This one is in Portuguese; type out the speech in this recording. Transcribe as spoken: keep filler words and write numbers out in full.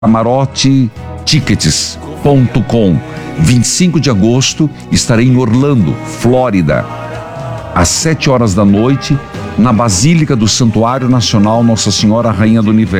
camarote tickets ponto com. vinte e cinco de agosto estarei em Orlando, Flórida, às sete horas da noite, na Basílica do Santuário Nacional Nossa Senhora Rainha do Universo.